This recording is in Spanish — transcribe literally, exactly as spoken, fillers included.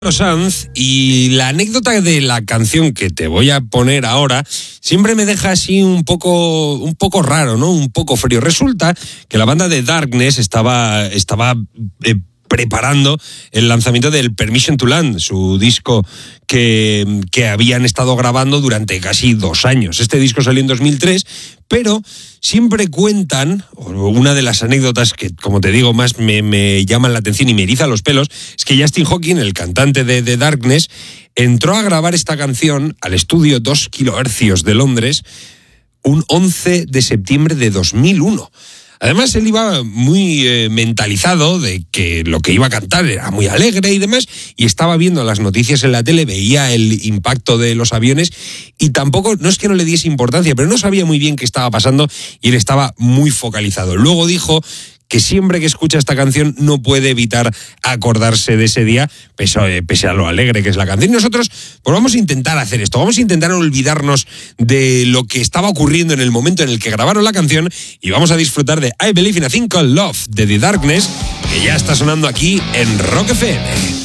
Sanz, y la anécdota de la canción que te voy a poner ahora siempre me deja así un poco un poco raro, ¿no? Un poco frío. Resulta que la banda de Darkness estaba estaba eh, preparando el lanzamiento del Permission to Land, su disco que, que habían estado grabando durante casi dos años. Este disco salió en dos mil tres, pero siempre cuentan, una de las anécdotas que, como te digo, más me, me llaman la atención y me eriza los pelos, es que Justin Hawking, el cantante de, de Darkness, entró a grabar esta canción al estudio dos kilohercios de Londres un once de septiembre de dos mil uno. Además, él iba muy eh, mentalizado de que lo que iba a cantar era muy alegre y demás, y estaba viendo las noticias en la tele, veía el impacto de los aviones y tampoco, no es que no le diese importancia, pero no sabía muy bien qué estaba pasando y él estaba muy focalizado. Luego dijo que siempre que escucha esta canción no puede evitar acordarse de ese día, pese, pese a lo alegre que es la canción. Y nosotros pues vamos a intentar hacer esto, vamos a intentar olvidarnos de lo que estaba ocurriendo en el momento en el que grabaron la canción y vamos a disfrutar de I Believe in a Thing Called Love de The Darkness, que ya está sonando aquí en Rock F M.